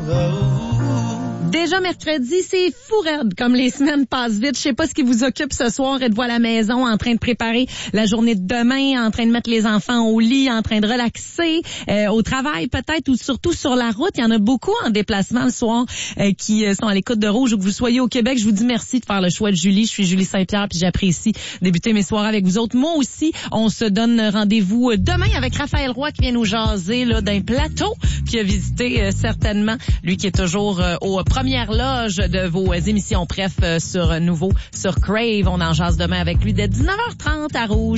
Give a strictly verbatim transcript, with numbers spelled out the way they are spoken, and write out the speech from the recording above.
Déjà mercredi, c'est fou raide, comme les semaines passent vite. Je sais pas ce qui vous occupe ce soir. Êtes-vous à la maison en train de préparer la journée de demain, en train de mettre les enfants au lit, en train de relaxer, euh, au travail peut-être, ou surtout sur la route. Il y en a beaucoup en déplacement le soir euh, qui sont à l'écoute de Rouge, ou que vous soyez au Québec. Je vous dis merci de faire le choix de Julie. Je suis Julie Saint-Pierre, puis j'apprécie débuter mes soirs avec vous autres. Moi aussi, on se donne rendez-vous demain avec Raphaël Roy qui vient nous jaser là d'un plateau qui a visité euh, certainement, lui qui est toujours euh, au première loge de vos émissions préf euh, sur Nouveau, sur Crave. On en jase demain avec lui dès dix-neuf heures trente à Rouge.